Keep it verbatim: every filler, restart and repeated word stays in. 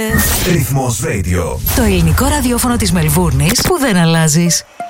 Ρυθμός Radio. Το ελληνικό ραδιόφωνο της Μελβούρνης που δεν αλλάζεις.